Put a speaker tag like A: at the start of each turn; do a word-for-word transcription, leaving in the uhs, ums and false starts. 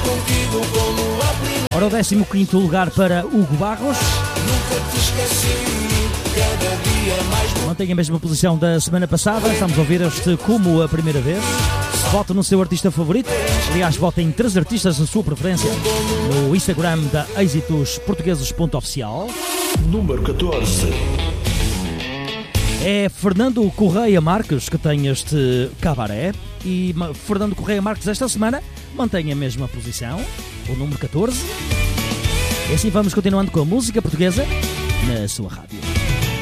A: contigo como a primeira.
B: Ora, o décimo quinto lugar para Hugo Barros.
A: Nunca te esqueci, cada dia mais.
B: Mantém a mesma posição da semana passada. Estamos a ouvir este como a primeira vez. Vote no seu artista favorito. Aliás, vote em três artistas da sua preferência no Instagram da êxitos portugueses ponto oficial.
C: Número catorze.
B: É Fernando Correia Marques que tem este cabaré. E Fernando Correia Marques esta semana mantém a mesma posição, o número catorze. E assim vamos continuando com a música portuguesa na sua rádio.